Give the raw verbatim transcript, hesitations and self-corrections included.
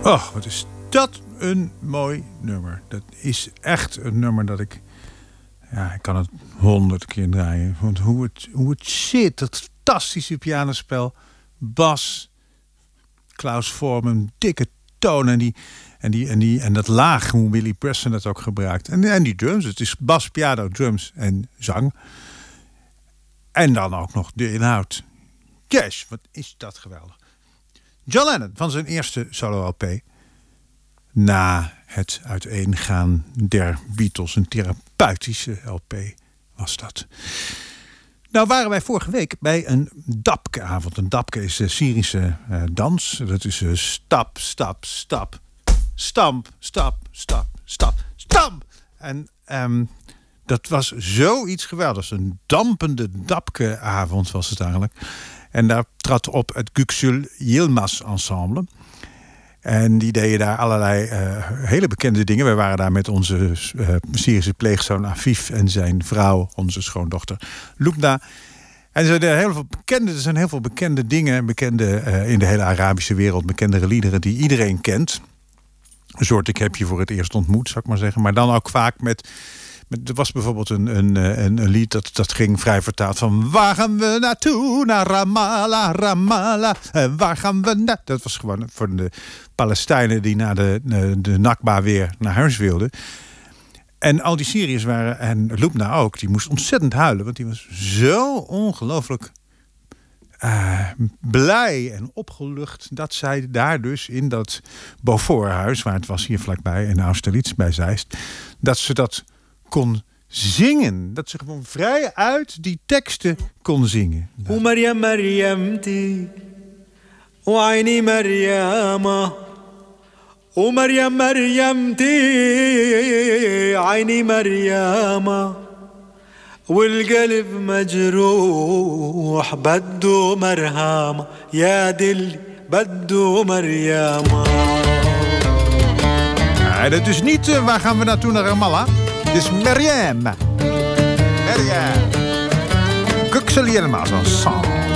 Oh, wat is dat een mooi nummer. Dat is echt een nummer dat ik... Ja, ik kan het honderd keer draaien. Want hoe het, hoe het zit, dat fantastische pianospel. Bas, Klaus Voormann, dikke toon en die... En, die, en, die, en dat laag, hoe Willie Preston dat ook gebruikt. En, en die drums, het is bas, piano, drums en zang. En dan ook nog de inhoud. Yes, wat is dat geweldig. John Lennon van zijn eerste solo-L P. Na het uiteengaan der Beatles. Een therapeutische L P was dat. Nou waren wij vorige week bij een Dabke-avond. Een Dabke is de Syrische uh, dans. Dat is uh, stap, stap, stap. Stamp, stap, stap, stap, stamp. En um, dat was zoiets geweldigs. Een dampende Dabke-avond was het eigenlijk. En daar trad op het Yüksel Yilmaz Ensemble. En die deden daar allerlei uh, hele bekende dingen. We waren daar met onze uh, Syrische pleegzoon Afif en zijn vrouw, onze schoondochter Lubna. En er zijn heel veel bekende, er zijn heel veel bekende dingen, bekende uh, in de hele Arabische wereld, bekende liederen die iedereen kent. Een soort ik heb je voor het eerst ontmoet, zou ik maar zeggen. Maar dan ook vaak met... met er was bijvoorbeeld een, een, een, een lied dat, dat ging vrij vertaald van... Waar gaan we naartoe? Naar Ramallah, Ramallah. En waar gaan we naar... Dat was gewoon voor de Palestijnen die na de, de, de Nakba weer naar huis wilden. En al die Syriërs waren, en Lubna ook, die moest ontzettend huilen. Want die was zo ongelooflijk... Uh, blij en opgelucht dat zij daar dus in dat Beauforthuis, waar het was hier vlakbij in Austerlitz bij Zeist, dat ze dat kon zingen. Dat ze gewoon vrij uit die teksten kon zingen. O Maryam Maryamti, o Aini Maryama, o Maryam Maryamti, Aini Maryama. والقلب مجروح بده مرهمة يا دل بده مريم. Ja, dat is niet uh, waar gaan we naartoe naar Ramallah. Het is Maryam. Maryam. Yüksel Yilmaz Ensemble.